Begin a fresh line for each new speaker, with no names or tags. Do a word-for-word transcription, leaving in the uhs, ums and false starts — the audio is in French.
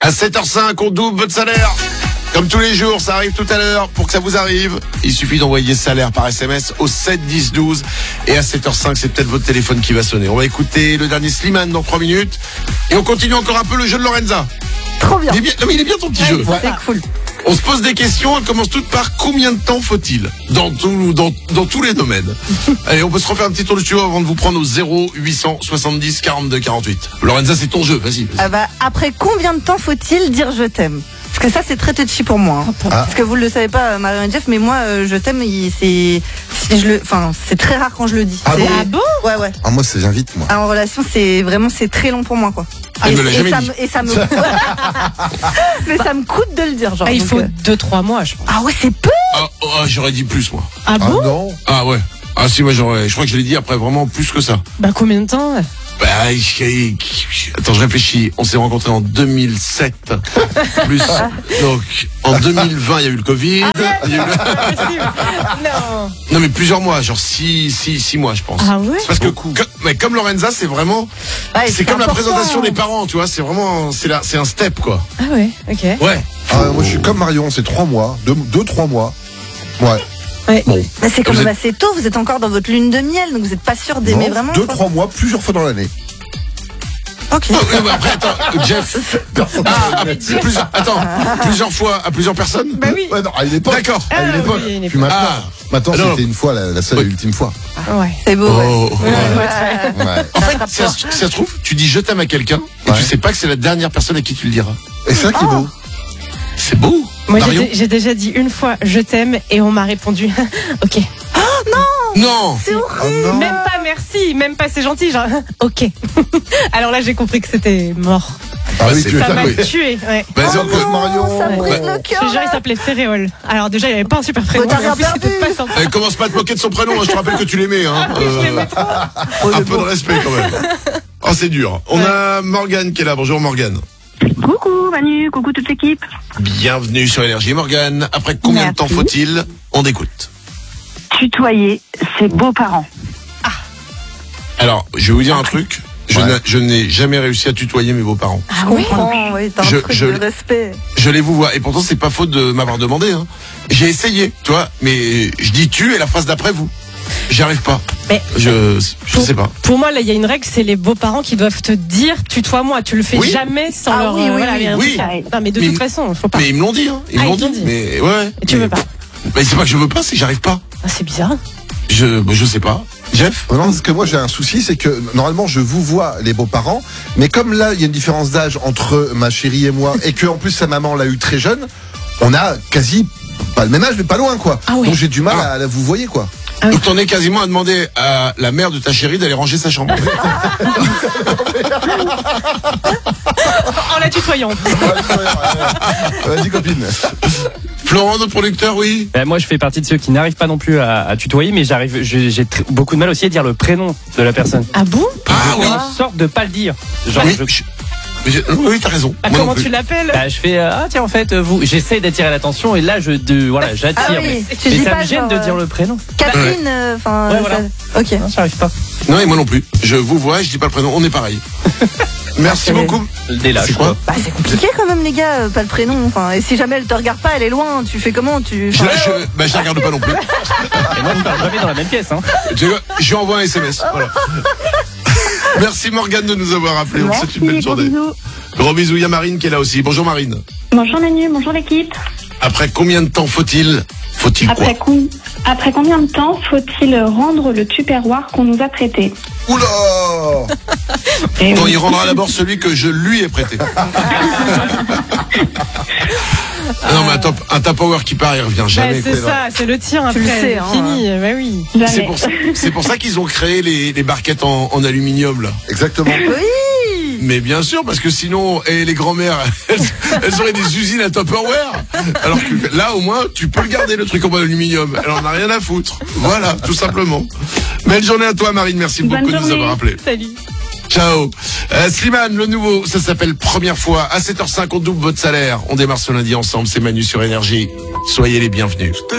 À sept heures cinq, on double votre salaire. Comme tous les jours, ça arrive tout à l'heure. Pour que ça vous arrive, il suffit d'envoyer salaire par S M S au sept dix douze. Et à sept heures cinq, c'est peut-être votre téléphone qui va sonner. On va écouter le dernier Slimane dans trois minutes. Et on continue encore un peu le jeu de Lorenza.
Trop bien.
Il est bien, non mais il est bien ton petit
ouais,
jeu.
C'est cool.
On se pose des questions, elles commencent toutes par combien de temps faut-il dans, tout, dans, dans tous les domaines. Allez, on peut se refaire un petit tour de studio avant de vous prendre au zéro huit cent soixante-dix quarante-deux quarante-huit. Lorenza, c'est ton jeu, vas-y. vas-y.
Ah bah, après combien de temps faut-il dire je t'aime? Parce que ça, c'est très touchy pour moi. Hein. Ah. Parce que vous ne le savez pas, Marion et Jeff, mais moi, euh, je t'aime, il, c'est, si je le, enfin, c'est très rare quand je le dis.
Ah
c'est,
bon,
ah bon Ouais, ouais.
Ah, moi, ça vient vite, moi.
Ah, en relation, c'est vraiment, c'est très long pour moi, quoi.
Ah,
et,
me l'a
et,
jamais
ça
dit.
me, et ça me, mais ça me coûte de le dire, genre.
Ah, il
donc,
faut
euh...
deux trois mois, je pense.
Ah ouais, c'est peu.
Ah, oh, ah, j'aurais dit plus, moi.
Ah bon?
Ah non.
Ah ouais. Ah si, moi j'aurais, je crois que je l'ai dit après vraiment plus que ça.
Bah combien de temps?
Bah, attends, je réfléchis. On s'est rencontrés en deux mille sept. Plus. Donc, en deux mille vingt, il y a eu le Covid. Il y a eu le-
Non.
Non, mais plusieurs mois, genre six, six, six mois, je pense.
Ah ouais?
C'est parce que, comme, mais comme Lorenza, c'est vraiment,
Ouais,
c'est,
c'est
comme la
important.
présentation des parents, tu vois. C'est vraiment, c'est là, c'est un step, quoi.
Ah ouais, ok.
Ouais.
Ah, moi, je suis comme Marion, c'est trois mois. Deux, deux, trois mois. Ouais.
Bon.
Mais c'est quand
Vous
même
êtes-
assez tôt, vous êtes encore dans votre lune de miel, donc vous n'êtes pas sûr d'aimer
Non,
vraiment.
deux,
quoi.
trois mois, plusieurs fois dans l'année.
Ok.
Ah, oui, bah après, attends, Jeff. Ah, plusieurs, attends, plusieurs fois à plusieurs personnes.
Bah oui.
Ouais, non, à une époque.
D'accord.
À une
Ah,
époque.
oui, à une époque.
Puis maintenant,
Ah.
maintenant
Alors-
c'était une fois, la, la seule et
Oui.
ultime fois.
Ouais.
C'est beau.
Oh.
Ouais.
Ouais.
Ouais.
Ouais.
En fait,
Rattrape-toi.
si ça, se- si ça se trouve, tu dis je t'aime à quelqu'un et
Ouais.
tu sais pas que c'est la dernière personne à qui tu le diras.
Et c'est ça qui est beau.
C'est beau.
Moi, j'ai,
Marion
dé- j'ai déjà dit une fois je t'aime et on m'a répondu ok.
Non.
C'est horrible.
Oh non.
Même pas merci, même pas c'est gentil, genre ok. Alors là, j'ai compris que c'était mort.
Ah oui,
c'est
tu es
Ça
Ah
m'a
oui.
tué, ouais.
Vas-y,
Oh
on peut-
non,
Marion.
ça me brise
Ouais.
le cœur.
Je te jure, il
là.
s'appelait Ferréol. Alors déjà, il avait pas un super prénom.
Mais t'as
et en plus,
rien
c'était
perdu.
pas sympa.
Eh, commence pas à te moquer de son prénom, hein, je te rappelle que tu l'aimais. Hein.
Je
Euh,
l'aimais trop.
un peu de respect quand même. Oh, c'est dur. On a Morgane qui est là. Bonjour Morgane.
Coucou Manu, coucou toute l'équipe.
Bienvenue sur Énergie Morgane. Après combien
Merci.
de temps faut-il? On écoute.
Tutoyer ses beaux-parents.
Alors, je vais vous dire un truc. Je,
Ouais.
n'ai, je n'ai jamais réussi à tutoyer mes beaux-parents.
Ah
Je comprends, oui, t'as un
Je-
truc
je-
de respect.
Je les vous vois. Et pourtant, c'est pas faute de m'avoir demandé. Hein. J'ai essayé, tu vois. Mais je dis tu et la phrase d'après vous. J'y arrive pas.
Mais
Je, je sais pas.
pour moi, là, il y a une règle, c'est les beaux-parents qui doivent te dire tutoie-moi. Tu le fais
Oui.
jamais sans
Ah
leur.
oui,
euh,
oui,
voilà,
oui.
il y a un
Oui.
truc. Non, mais de
Mais-
toute façon, faut pas.
Mais ils me l'ont dit. Hein. Ils
Ah,
me l'ont
ils t'ont
dit.
dit.
Mais ouais.
Et tu
mais-
veux pas.
Mais c'est pas que je veux pas, c'est que j'arrive pas.
Ah, c'est bizarre.
Je, je sais pas. Jeff?
Non, parce que moi j'ai un souci, c'est que normalement je vous vois les beaux-parents, mais comme là il y a une différence d'âge entre ma chérie et moi, et que en plus sa maman l'a eu très jeune, on a quasi pas le même âge, mais pas loin quoi.
Ah ouais.
Donc j'ai du mal
Ah.
à la vous voyez quoi.
Ah oui.
Donc t'en es quasiment à demander à la mère de ta chérie d'aller ranger sa chambre.
En la tutoyant.
Vas-y copine.
Florent, notre producteur, oui.
Ben, moi, je fais partie de ceux qui n'arrivent pas non plus à, à tutoyer, mais j'arrive, j'ai j'ai tr- beaucoup de mal aussi à dire le prénom de la personne.
Ah bon?
Ah oui.
Une sorte de pas le dire. Genre,
Oui,
je,
je- mais j'ai- oui, t'as raison.
Ah,
Moi non
comment
plus.
tu l'appelles?
bah, je fais euh, ah tiens en fait euh, vous, j'essaie d'attirer l'attention et là je de voilà j'attire.
Ah oui,
mais
tu
mais
dis
ça
pas
me gêne
genre,
de
euh,
dire le prénom.
Catherine, enfin.
Ouais, voilà.
Ok.
Non, j'arrive pas.
Non, et moi non plus. Je vous vois, je dis pas le prénom, on est pareil. Merci
Ah, c'est-
beaucoup.
Le délai,
C'est
je
quoi
crois.
Bah c'est compliqué quand même les gars, euh, pas le prénom. Enfin, et si jamais elle te regarde pas, elle est loin. Tu fais comment? Tu.
Je,
enfin,
je, bah, je la regarde pas non plus.
Et moi je parle jamais dans la même pièce. Hein.
Tu vois, je lui envoie un S M S. Voilà. Merci Morgane de nous avoir appelé. On vous souhaite une belle
Merci, gros
journée.
bisous.
Gros bisous, il y a Marine qui est là aussi. Bonjour Marine.
Bonjour Manu, bonjour l'équipe.
Après combien de temps faut-il Faut-il quoi
Après, com- Après combien de temps faut-il rendre le tupperware qu'on nous a prêté?
Oula.
Et
Quand
oui.
il rendra d'abord celui que je lui ai prêté. Ah non mais un, top, un Tupperware qui part, il revient
Bah,
jamais.
c'est
quoi.
ça, c'est le tien après.
Tu le sais, hein.
Fini, bah oui.
Jamais.
C'est pour ça, c'est pour ça qu'ils ont créé les, les barquettes en, en aluminium là.
Exactement.
Oui.
Mais bien sûr, parce que sinon, et les grand-mères, elles, elles auraient des usines à Tupperware. Alors que là, au moins, tu peux le garder, le truc en aluminium. Elle en a rien à foutre. Voilà, tout simplement. Belle journée à toi, Marine. Merci
Bonne
beaucoup de nous
journée.
avoir appelés.
Salut.
Ciao. Euh, Slimane, le nouveau, ça s'appelle Première fois. À sept heures cinq, on double votre salaire. On démarre ce lundi ensemble. C'est Manu sur Énergie. Soyez les bienvenus.